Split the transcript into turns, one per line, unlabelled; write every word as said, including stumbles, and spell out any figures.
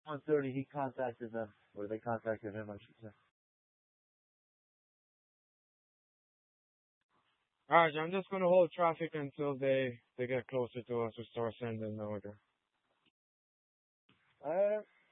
one thirty, he contacted them, or they contacted him, I should say.
Alright, I'm just gonna hold traffic until they they get closer to us to start sending the order.
Alright.